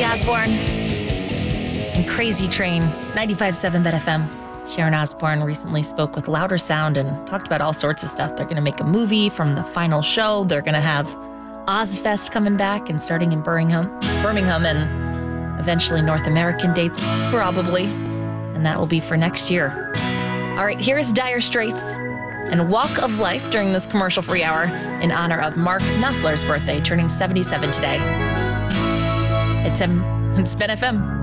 Osbourne and Crazy Train, 95.7 Bet FM. Sharon Osbourne recently spoke with Louder Sound and talked about all sorts of stuff. They're going to make a movie from the final show. They're going to have Ozfest coming back and starting in Birmingham, and eventually North American dates, probably. And that will be for next year. All right, here's Dire Straits and Walk of Life during this commercial-free hour in honor of Mark Knopfler's birthday, turning 77 today. It's Ben FM.